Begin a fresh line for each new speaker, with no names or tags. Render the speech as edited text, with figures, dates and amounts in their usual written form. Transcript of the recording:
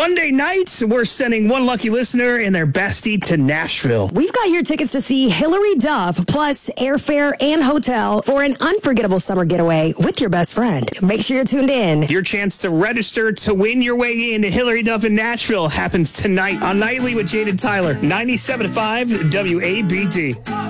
Monday night, we're sending one lucky listener and their bestie to Nashville.
We've got your tickets to see Hilary Duff, plus airfare and hotel for an unforgettable summer getaway with your best friend. Make sure you're tuned in.
Your chance to register to win your way into Hilary Duff in Nashville happens tonight on Nightly with Jade and Tyler, 97.5 WABT.